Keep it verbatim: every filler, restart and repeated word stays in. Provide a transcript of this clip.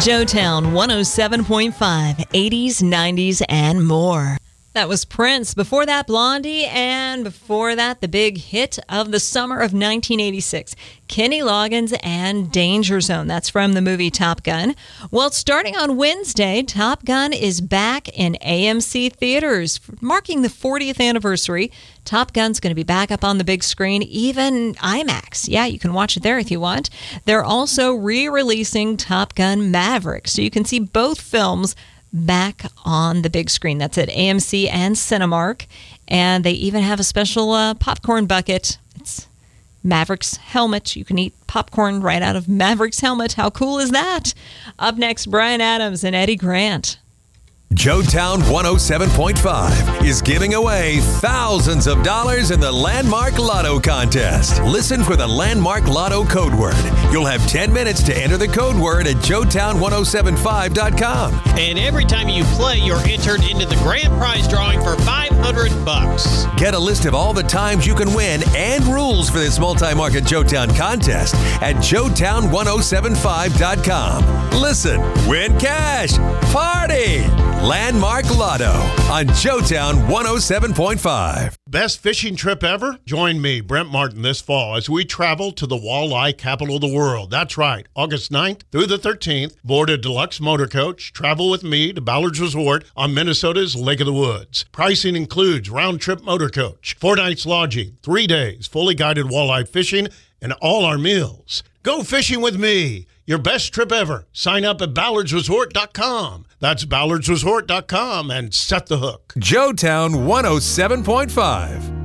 Joetown one oh seven point five, eighties, nineties, and more. That was Prince. Before that, Blondie. And before that, the big hit of the summer of nineteen eighty-six, Kenny Loggins and Danger Zone. That's from the movie Top Gun. Well, starting on Wednesday, Top Gun is back in A M C theaters, marking the fortieth anniversary. Top Gun's going to be back up on the big screen, even IMAX. Yeah, you can watch it there if you want. They're also re-releasing Top Gun Maverick, so you can see both films back on the big screen. That's at A M C and Cinemark. And they even have a special uh, popcorn bucket. It's Maverick's helmet. You can eat popcorn right out of Maverick's helmet. How cool is that? Up next, Bryan Adams and Eddie Grant. Joetown one oh seven point five is giving away thousands of dollars in the Landmark Lotto contest. Listen for the Landmark Lotto code word. You'll have ten minutes to enter the code word at joetown ten seventy-five dot com. And every time you play, you're entered into the grand prize drawing for five hundred bucks. Get a list of all the times you can win and rules for this multi-market Joetown contest at joetown ten seventy-five dot com. Listen, win cash, party! Landmark Lotto on Joetown one oh seven point five. Best fishing trip ever? Join me, Brent Martin, this fall as we travel to the walleye capital of the world. That's right, August ninth through the thirteenth. Board a deluxe motor coach. Travel with me to Ballard's Resort on Minnesota's Lake of the Woods. Pricing includes round-trip motor coach, four nights lodging, three days, fully guided walleye fishing, and all our meals. Go fishing with me. Your best trip ever. Sign up at ballards resort dot com. That's ballards resort dot com and set the hook. Joetown one oh seven point five.